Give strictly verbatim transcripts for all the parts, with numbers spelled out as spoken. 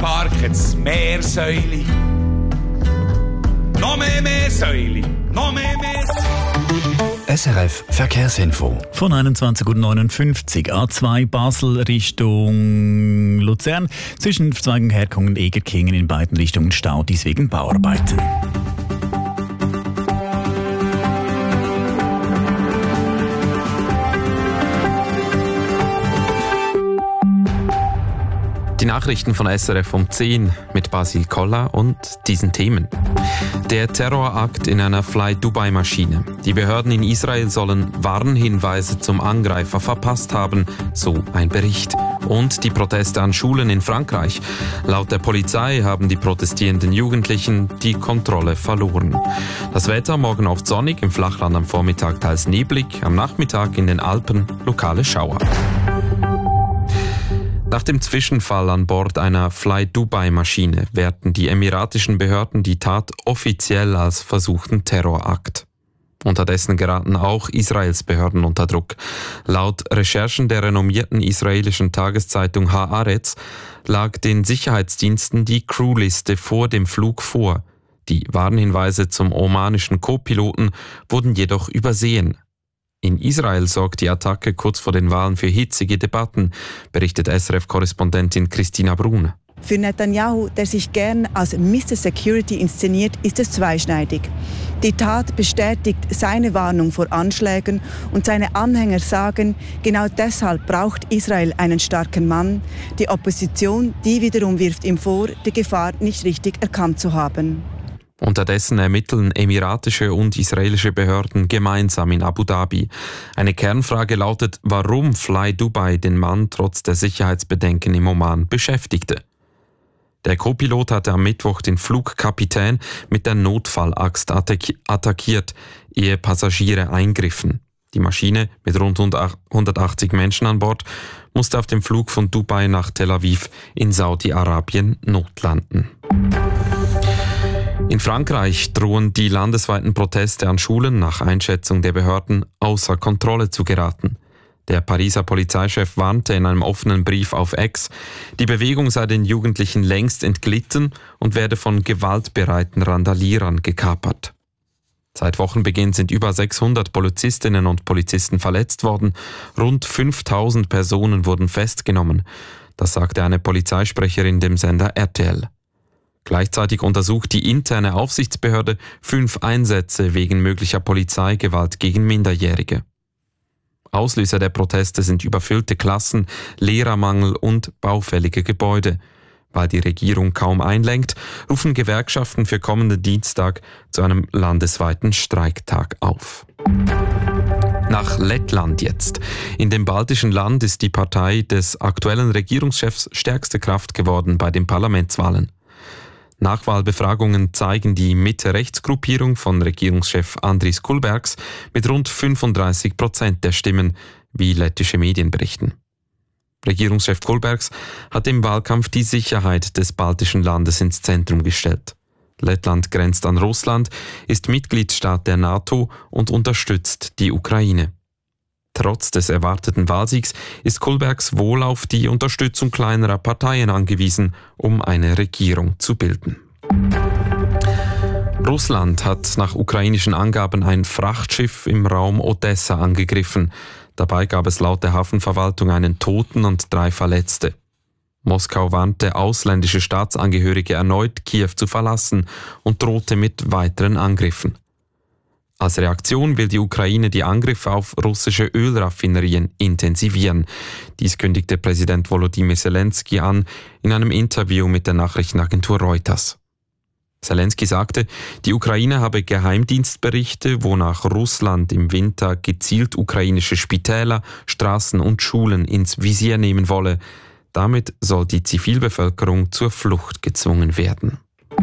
parken das Meersäule. Noch mehr Meersäule. Noch mehr Meersäule. S R F Verkehrsinfo. Von einundzwanzig Uhr neunundfünfzig A zwei Basel Richtung Luzern. Zwischen Zweigen Herkung und Egerkingen in beiden Richtungen Stau, dies wegen Bauarbeiten. Die Nachrichten von S R F um zehn mit Basil Koller und diesen Themen. Der Terrorakt in einer Fly-Dubai-Maschine. Die Behörden in Israel sollen Warnhinweise zum Angreifer verpasst haben, so ein Bericht. Und die Proteste an Schulen in Frankreich. Laut der Polizei haben die protestierenden Jugendlichen die Kontrolle verloren. Das Wetter morgen oft sonnig, im Flachland am Vormittag teils neblig, am Nachmittag in den Alpen lokale Schauer. Nach dem Zwischenfall an Bord einer Fly-Dubai-Maschine werten die emiratischen Behörden die Tat offiziell als versuchten Terrorakt. Unterdessen geraten auch Israels Behörden unter Druck. Laut Recherchen der renommierten israelischen Tageszeitung Haaretz lag den Sicherheitsdiensten die Crewliste vor dem Flug vor. Die Warnhinweise zum omanischen Co-Piloten wurden jedoch übersehen. In Israel sorgt die Attacke kurz vor den Wahlen für hitzige Debatten, berichtet S R F-Korrespondentin Christina Brun. Für Netanyahu, der sich gern als Mister Security inszeniert, ist es zweischneidig. Die Tat bestätigt seine Warnung vor Anschlägen und seine Anhänger sagen, genau deshalb braucht Israel einen starken Mann. Die Opposition, die wiederum wirft ihm vor, die Gefahr nicht richtig erkannt zu haben. Unterdessen ermitteln emiratische und israelische Behörden gemeinsam in Abu Dhabi. Eine Kernfrage lautet, warum Fly Dubai den Mann trotz der Sicherheitsbedenken im Oman beschäftigte. Der Co-Pilot hatte am Mittwoch den Flugkapitän mit der Notfallaxt attackiert, ehe Passagiere eingriffen. Die Maschine mit rund hundertachtzig Menschen an Bord musste auf dem Flug von Dubai nach Tel Aviv in Saudi-Arabien notlanden. In Frankreich drohen die landesweiten Proteste an Schulen nach Einschätzung der Behörden außer Kontrolle zu geraten. Der Pariser Polizeichef warnte in einem offenen Brief auf X, die Bewegung sei den Jugendlichen längst entglitten und werde von gewaltbereiten Randalierern gekapert. Seit Wochenbeginn sind über sechshundert Polizistinnen und Polizisten verletzt worden, rund fünftausend Personen wurden festgenommen. Das sagte eine Polizeisprecherin dem Sender R T L. Gleichzeitig untersucht die interne Aufsichtsbehörde fünf Einsätze wegen möglicher Polizeigewalt gegen Minderjährige. Auslöser der Proteste sind überfüllte Klassen, Lehrermangel und baufällige Gebäude. Weil die Regierung kaum einlenkt, rufen Gewerkschaften für kommenden Dienstag zu einem landesweiten Streiktag auf. Nach Lettland jetzt. In dem baltischen Land ist die Partei des aktuellen Regierungschefs stärkste Kraft geworden bei den Parlamentswahlen. Nachwahlbefragungen zeigen die Mitte-Rechts-Gruppierung von Regierungschef Andris Kulbergs mit rund fünfunddreißig Prozent der Stimmen, wie lettische Medien berichten. Regierungschef Kulbergs hat im Wahlkampf die Sicherheit des baltischen Landes ins Zentrum gestellt. Lettland grenzt an Russland, ist Mitgliedstaat der NATO und unterstützt die Ukraine. Trotz des erwarteten Wahlsiegs ist Kulbergs wohl auf die Unterstützung kleinerer Parteien angewiesen, um eine Regierung zu bilden. Russland hat nach ukrainischen Angaben ein Frachtschiff im Raum Odessa angegriffen. Dabei gab es laut der Hafenverwaltung einen Toten und drei Verletzte. Moskau warnte ausländische Staatsangehörige erneut, Kiew zu verlassen und drohte mit weiteren Angriffen. Als Reaktion will die Ukraine die Angriffe auf russische Ölraffinerien intensivieren. Dies kündigte Präsident Volodymyr Zelensky an in einem Interview mit der Nachrichtenagentur Reuters. Zelensky sagte, die Ukraine habe Geheimdienstberichte, wonach Russland im Winter gezielt ukrainische Spitäler, Straßen und Schulen ins Visier nehmen wolle. Damit soll die Zivilbevölkerung zur Flucht gezwungen werden.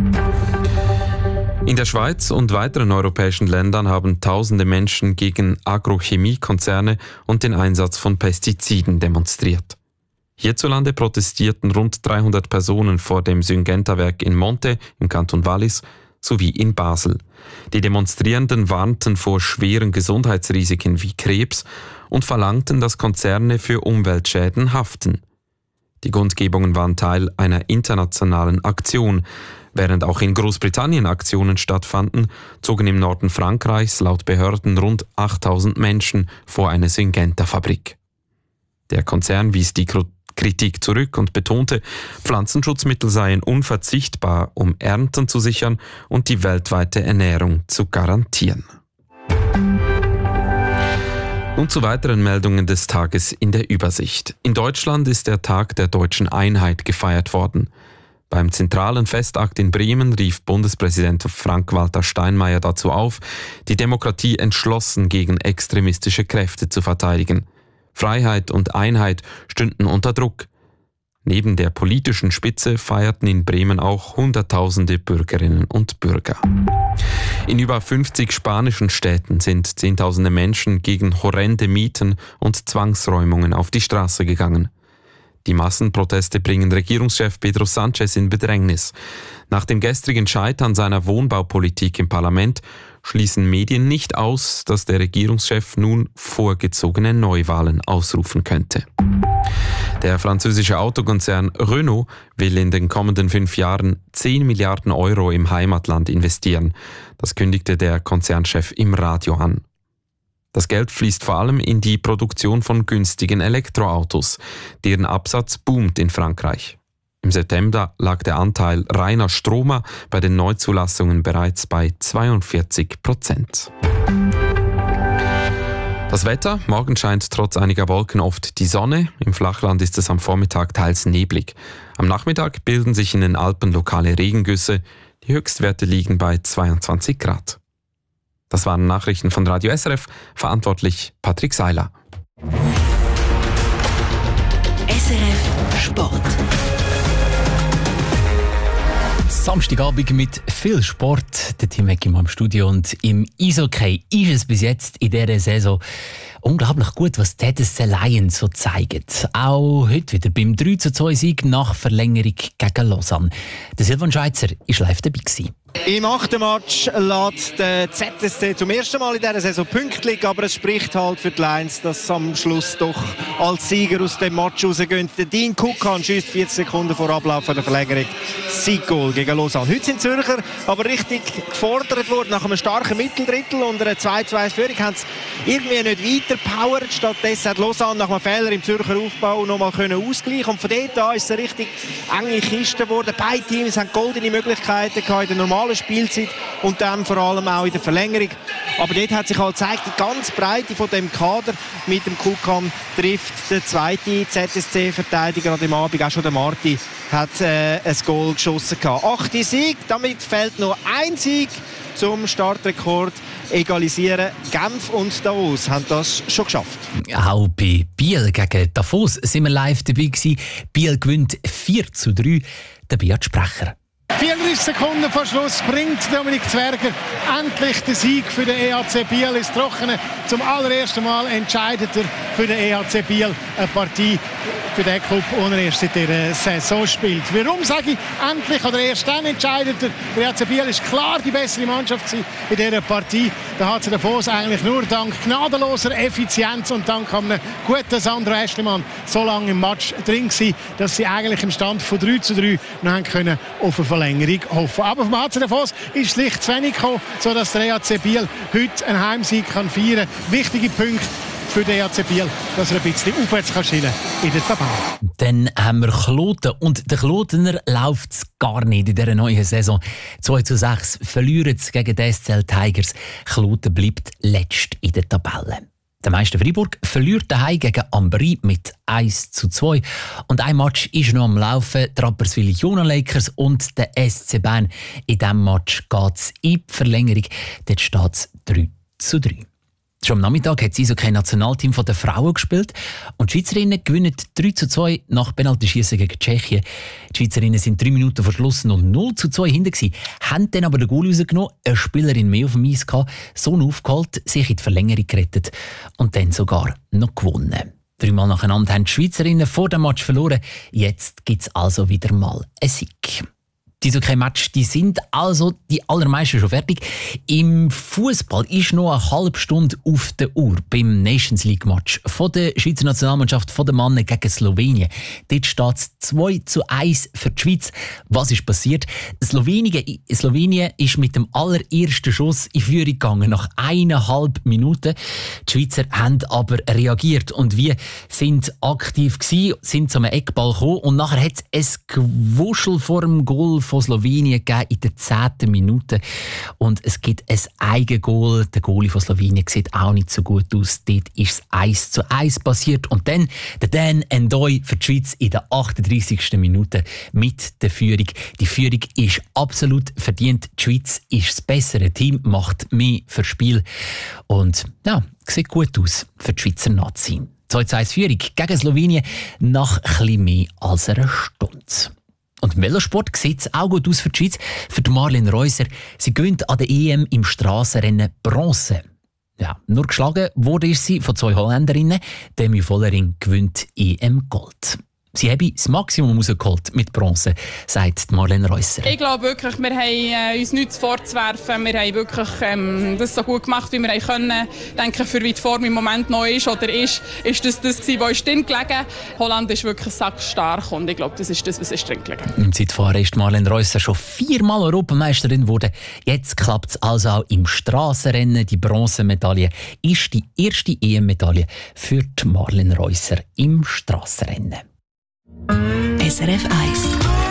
In der Schweiz und weiteren europäischen Ländern haben tausende Menschen gegen Agrochemiekonzerne und den Einsatz von Pestiziden demonstriert. Hierzulande protestierten rund dreihundert Personen vor dem Syngenta-Werk in Monte im Kanton Wallis sowie in Basel. Die Demonstrierenden warnten vor schweren Gesundheitsrisiken wie Krebs und verlangten, dass Konzerne für Umweltschäden haften. Die Kundgebungen waren Teil einer internationalen Aktion. Während auch in Großbritannien Aktionen stattfanden, zogen im Norden Frankreichs laut Behörden rund achttausend Menschen vor eine Syngenta-Fabrik. Der Konzern wies die Kritik zurück und betonte, Pflanzenschutzmittel seien unverzichtbar, um Ernten zu sichern und die weltweite Ernährung zu garantieren. Und zu weiteren Meldungen des Tages in der Übersicht. In Deutschland ist der Tag der deutschen Einheit gefeiert worden. Beim zentralen Festakt in Bremen rief Bundespräsident Frank-Walter Steinmeier dazu auf, die Demokratie entschlossen gegen extremistische Kräfte zu verteidigen. Freiheit und Einheit stünden unter Druck. Neben der politischen Spitze feierten in Bremen auch Hunderttausende Bürgerinnen und Bürger. In über fünfzig spanischen Städten sind Zehntausende Menschen gegen horrende Mieten und Zwangsräumungen auf die Straße gegangen. Die Massenproteste bringen Regierungschef Pedro Sánchez in Bedrängnis. Nach dem gestrigen Scheitern seiner Wohnbaupolitik im Parlament schließen Medien nicht aus, dass der Regierungschef nun vorgezogene Neuwahlen ausrufen könnte. Der französische Autokonzern Renault will in den kommenden fünf Jahren zehn Milliarden Euro im Heimatland investieren. Das kündigte der Konzernchef im Radio an. Das Geld fließt vor allem in die Produktion von günstigen Elektroautos. Deren Absatz boomt in Frankreich. Im September lag der Anteil reiner Stromer bei den Neuzulassungen bereits bei zweiundvierzig Prozent. Das Wetter: Morgen scheint trotz einiger Wolken oft die Sonne. Im Flachland ist es am Vormittag teils neblig. Am Nachmittag bilden sich in den Alpen lokale Regengüsse. Die Höchstwerte liegen bei zweiundzwanzig Grad. Das waren Nachrichten von Radio S R F, verantwortlich Patrick Seiler. S R F Sport. Samstagabend mit viel Sport. Der Tim Eckim im Studio. Und im Eishockey ist es bis jetzt in dieser Saison unglaublich gut, was die S C Lions so zeigen. Auch heute wieder beim drei zu zwei Sieg nach Verlängerung gegen Lausanne. Der Silvan Schweizer war live dabei gewesen. Im achten Match lässt der Z S C zum ersten Mal in dieser Saison Punkte liegen, aber es spricht halt für die Lions, dass sie am Schluss doch als Sieger aus dem Match rausgehen. Der Dean Kukan schießt vierzig Sekunden vor Ablauf der Verlängerung Sieg-Goal gegen Lausanne. Heute sind Zürcher aber richtig gefordert worden. Nach einem starken Mitteldrittel und einer zwei zu eins Führung haben sie irgendwie nicht weiter powert. Stattdessen hat Lausanne nach einem Fehler im Zürcher Aufbau noch mal ausgleichen. Und von dort an ist es eine richtig enge Kiste geworden. Beide Teams haben goldene Möglichkeiten gehabt in der normalen Spielzeit und dann vor allem auch in der Verlängerung. Aber dort hat sich halt gezeigt, die ganze Breite von dem Kader mit dem Kukan trifft der zweite Z S C-Verteidiger an dem Abend, auch schon der Marti, hat äh, ein Goal geschossen gehabt. Achte Sieg, damit fehlt noch ein Sieg zum Startrekord egalisieren. Genf und Davos haben das schon geschafft. Auch bei Biel gegen Davos sind wir live dabei gewesen. Biel gewinnt vier zu drei. Der Beat Sprecher. vierunddreißig Sekunden vor Schluss bringt Dominik Zwerger endlich den Sieg für den E H C Biel ins Trockene. Zum allerersten Mal entscheidet er für den E H C Biel eine Partie für den Club, den er erst seit dieser Saison spielt. Warum sage ich endlich oder erst dann entscheidet er? Der E H C Biel ist klar die bessere Mannschaft in dieser Partie. Da hat sie Davos eigentlich nur dank gnadenloser Effizienz und dank einem guten Sandro Aeschlimann so lange im Match drin gewesen, dass sie eigentlich im Stand von drei zu drei noch haben können auf eine Verlängerung hoffen. Aber vom H C Davos ist schlicht zu wenig gekommen, sodass der E H C Biel heute einen Heimsieg kann feiern kann. Wichtige Punkte für den E H C Biel, dass er ein bisschen aufwärts kann schielen in der Tabelle. Dann haben wir Kloten und der Klotener läuft es gar nicht in dieser neuen Saison. zwei zu sechs verlieren sie gegen die S C L Tigers. Kloten bleibt letzt in der Tabelle. Der Meister Freiburg verliert daheim gegen Ambri mit eins zu zwei. Und ein Match ist noch am Laufen. Die Rapperswil Jona Lakers und der S C Bern. In diesem Match geht es in die Verlängerung. Dort steht es drei zu drei. Schon am Nachmittag hat das Eishockey-Nationalteam der Frauen gespielt und die Schweizerinnen gewinnen drei zu zwei nach Penaltyschiessen gegen Tschechien. Die Schweizerinnen sind drei Minuten vor Schluss noch null zu zwei hinten gewesen, haben dann aber den Goal rausgenommen, eine Spielerin mehr auf dem Eis gehabt, so aufgeholt, sich in die Verlängerung gerettet und dann sogar noch gewonnen. Dreimal nacheinander haben die Schweizerinnen vor dem Match verloren. Jetzt gibt es also wieder mal einen Sieg. Die so kein Match, die sind also die allermeisten schon fertig. Im Fußball ist noch eine halbe Stunde auf der Uhr beim Nations League Match von der Schweizer Nationalmannschaft von den Männern gegen Slowenien. Dort steht es zwei zu eins für die Schweiz. Was ist passiert? Slowenien, Slowenien ist mit dem allerersten Schuss in Führung gegangen, nach eineinhalb Minuten. Die Schweizer haben aber reagiert und wir sind aktiv gewesen, sind zum Eckball gekommen und nachher hat es ein Gewuschel vor dem Goal von Slowenien gegeben in der zehnten Minute. Und es gibt ein Eigengoal. Der Goalie von Slowenien sieht auch nicht so gut aus. Dort ist es eins zu eins passiert. Und dann der Dan N'Doye für die Schweiz in der achtunddreissigsten Minute mit der Führung. Die Führung ist absolut verdient. Die Schweiz ist das bessere Team, macht mehr fürs Spiel. Und ja, sieht gut aus für die Schweizer Nazi. zwei zu eins Führung gegen Slowenien nach etwas mehr als einer Stunde. Und im Velosport sieht es auch gut aus für die Schweiz. Für Marlene Reusser. Sie gewinnt an der E M im Strassenrennen Bronze. Ja, nur geschlagen wurde ist sie von zwei Holländerinnen. Demi Vollering gewinnt E M Gold. Sie haben das Maximum rausgeholt mit Bronze, sagt Marlene Reusser. Ich glaube wirklich, wir haben äh, uns nichts vorzuwerfen. Wir haben wirklich ähm, das so gut gemacht, wie wir können. Ich denke, für wie die Form im Moment noch ist oder ist, ist das das gewesen, was drin gelegen. Holland ist wirklich sackstark und ich glaube, das ist das, was ist drin gelegen. Im Zeitfahren ist Marlene Reusser schon viermal Europameisterin geworden. Jetzt klappt es also auch im Strassenrennen. Die Bronzemedaille ist die erste E M-Medaille für die Marlene Reusser im Strassenrennen. S R F eins.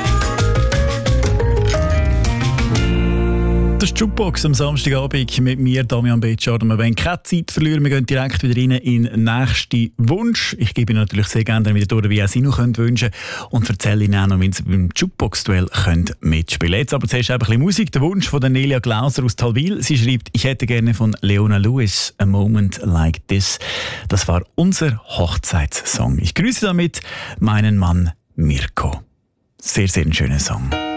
Das ist die Jukebox am Samstagabend mit mir, Damian Betschart. Wir wollen keine Zeit verlieren. Wir gehen direkt wieder rein in den nächsten Wunsch. Ich gebe Ihnen natürlich sehr gerne wieder durch, wie auch Sie noch wünschen können. Und erzähle Ihnen auch noch, wie Sie beim Jukebox-Duell mitspielen können. Jetzt aber zuerst ein bisschen Musik. Der Wunsch von Nelia Glauser aus Talwil. Sie schreibt, ich hätte gerne von Leona Lewis «A Moment Like This». Das war unser Hochzeitssong. Ich grüße damit meinen Mann Mirko. Sehr, sehr ein schöner Song.